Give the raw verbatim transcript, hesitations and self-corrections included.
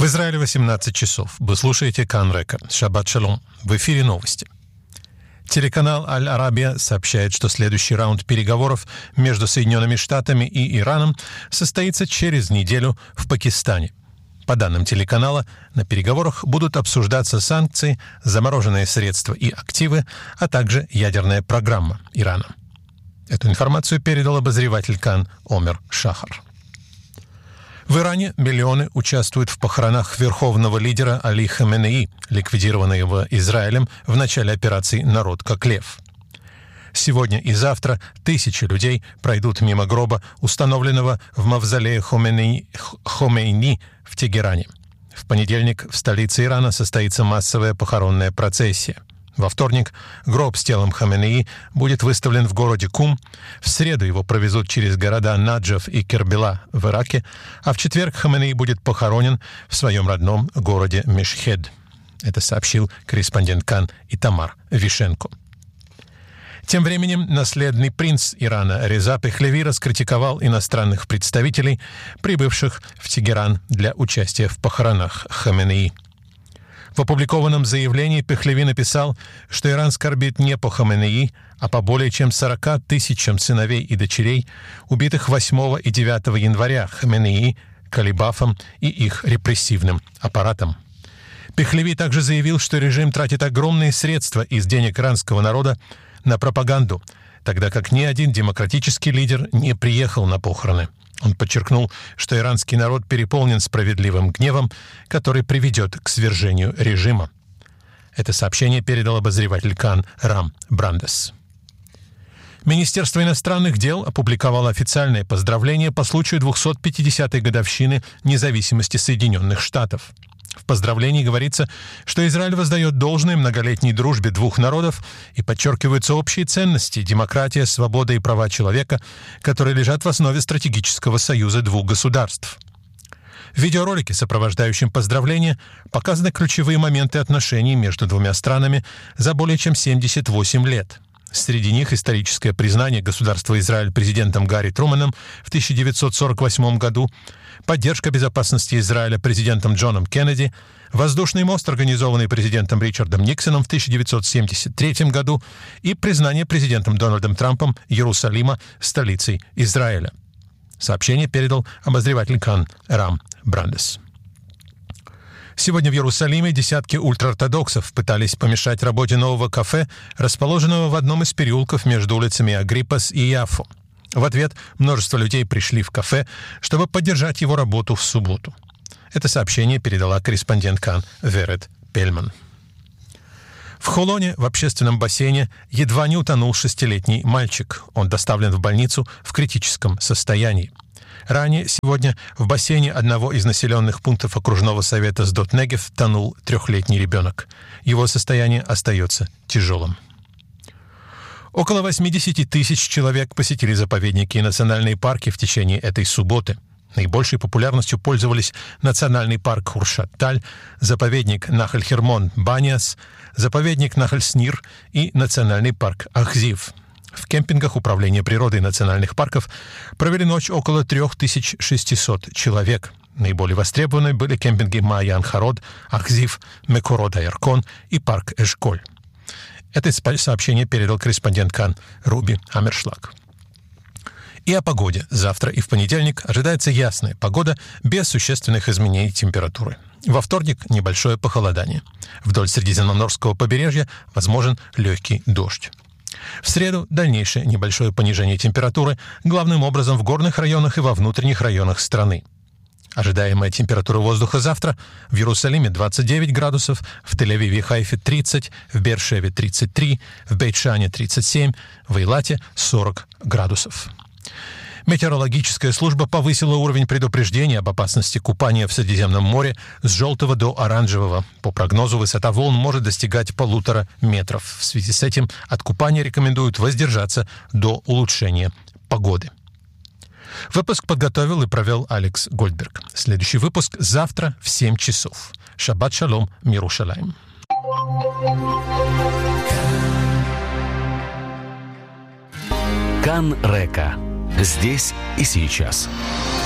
В Израиле восемнадцать часов. Вы слушаете Кан Река. Шаббат шалом. В эфире новости. Телеканал Аль-Арабия сообщает, что следующий раунд переговоров между Соединенными Штатами и Ираном состоится через неделю в Пакистане. По данным телеканала, на переговорах будут обсуждаться санкции, замороженные средства и активы, а также ядерная программа Ирана. Эту информацию передал обозреватель Кан Омер Шахар. В Иране миллионы участвуют в похоронах верховного лидера Али Хаменеи, ликвидированного Израилем в начале операции «Народ как лев». Сегодня и завтра тысячи людей пройдут мимо гроба, установленного в мавзолее Хомейни, Хомейни в Тегеране. В понедельник в столице Ирана состоится массовая похоронная процессия. Во вторник гроб с телом Хаменеи будет выставлен в городе Кум, в среду его провезут через города Наджаф и Кербела в Ираке, а в четверг Хаменеи будет похоронен в своем родном городе Мешхед. Это сообщил корреспондент Кан Итамар Вишенко. Тем временем наследный принц Ирана Реза Пехлеви раскритиковал иностранных представителей, прибывших в Тегеран для участия в похоронах Хаменеи. В опубликованном заявлении Пехлеви написал, что Иран скорбит не по Хаменеи, а по более чем сорока тысячам сыновей и дочерей, убитых восьмого и девятого января Хаменеи, Калибафом и их репрессивным аппаратом. Пехлеви также заявил, что режим тратит огромные средства из денег иранского народа на пропаганду, тогда как ни один демократический лидер не приехал на похороны. Он подчеркнул, что иранский народ переполнен справедливым гневом, который приведет к свержению режима. Это сообщение передал обозреватель Кан Рам Брандес. Министерство иностранных дел опубликовало официальное поздравление по случаю двухсот пятидесятой годовщины независимости Соединенных Штатов. В поздравлении говорится, что Израиль воздает должное многолетней дружбе двух народов и подчеркиваются общие ценности – демократия, свобода и права человека, которые лежат в основе стратегического союза двух государств. В видеоролике, сопровождающем поздравление, показаны ключевые моменты отношений между двумя странами за более чем семьдесят восемь лет. Среди них историческое признание государства Израиль президентом Гарри Трумэном в тысяча девятьсот сорок восьмом году, поддержка безопасности Израиля президентом Джоном Кеннеди, воздушный мост, организованный президентом Ричардом Никсоном в тысяча девятьсот семьдесят третьем году и признание президентом Дональдом Трампом Иерусалима столицей Израиля. Сообщение передал обозреватель Кан Рам Брандес. Сегодня в Иерусалиме десятки ультраортодоксов пытались помешать работе нового кафе, расположенного в одном из переулков между улицами Агриппас и Яффо. В ответ множество людей пришли в кафе, чтобы поддержать его работу в субботу. Это сообщение передала корреспондент Кан Верет Пельман. В Холоне в общественном бассейне едва не утонул шестилетний мальчик. Он доставлен в больницу в критическом состоянии. Ранее сегодня в бассейне одного из населенных пунктов окружного совета Сдот-Негев тонул трехлетний ребенок. Его состояние остается тяжелым. Около восемьдесят тысяч человек посетили заповедники и национальные парки в течение этой субботы. Наибольшей популярностью пользовались национальный парк Хуршат-Таль, заповедник Нахаль-Хермон-Баниас, заповедник Нахаль-Снир и национальный парк Ахзив. В кемпингах Управления природой национальных парков провели ночь около три тысячи шестьсот человек. Наиболее востребованы были кемпинги Маян-Харод, Ахзив, Мекород-Айркон и парк Эшколь. Это сообщение передал корреспондент Кан Руби Амершлаг. И о погоде. Завтра и в понедельник ожидается ясная погода без существенных изменений температуры. Во вторник небольшое похолодание. Вдоль Средиземноморского побережья возможен легкий дождь. В среду дальнейшее небольшое понижение температуры, главным образом в горных районах и во внутренних районах страны. Ожидаемая температура воздуха завтра: в Иерусалиме двадцать девять градусов, в Тель-Авиве и Хайфе тридцать, в Беэр-Шеве тридцать три, в Бейт-Шане тридцать семь, в Эйлате сорок градусов. Метеорологическая служба повысила уровень предупреждения об опасности купания в Средиземном море с желтого до оранжевого. По прогнозу, высота волн может достигать полутора метров. В связи с этим от купания рекомендуют воздержаться до улучшения погоды. Выпуск подготовил и провел Алекс Гольдберг. Следующий выпуск завтра в семь часов. Шаббат шалом, Мирушалаим. Кан Река. Здесь и сейчас.